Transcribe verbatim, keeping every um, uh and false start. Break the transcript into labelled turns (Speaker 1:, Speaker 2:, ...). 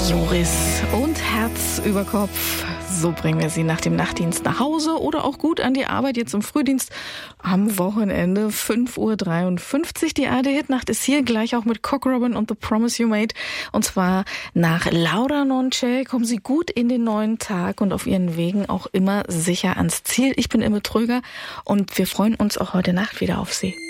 Speaker 1: Joris und Herz über Kopf. So bringen wir Sie nach dem Nachtdienst nach Hause oder auch gut an die Arbeit jetzt im Frühdienst am Wochenende. fünf Uhr dreiundfünfzig. Die A R D-Hitnacht ist hier gleich auch mit Cock Robin und The Promise You Made. Und zwar nach Laura Nonce. Kommen Sie gut in den neuen Tag und auf Ihren Wegen auch immer sicher ans Ziel. Ich bin Imme Tröger und wir freuen uns auch heute Nacht wieder auf Sie.